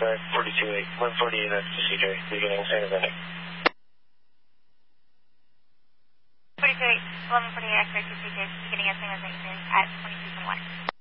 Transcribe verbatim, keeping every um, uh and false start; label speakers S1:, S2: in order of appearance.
S1: X-ray, forty-two eight, one forty-eight X to C J, beginning San Atlantic.
S2: forty-two eight, eleven forty-eight X-ray to C J, beginning at San Atlantic at twenty-two twenty-one.